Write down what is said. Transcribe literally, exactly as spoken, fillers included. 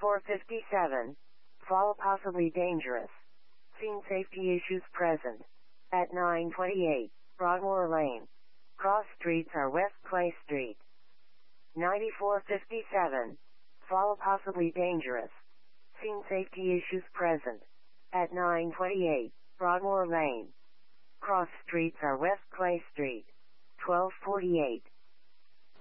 ninety-four fifty-seven. Fall possibly dangerous. Seen safety issues present. At nine twenty-eight, Broadmoor Lane. Cross streets are West Clay Street. ninety-four fifty-seven. Fall possibly dangerous. Seen safety issues present. At nine twenty-eight, Broadmoor Lane. Cross streets are West Clay Street. twelve forty-eight.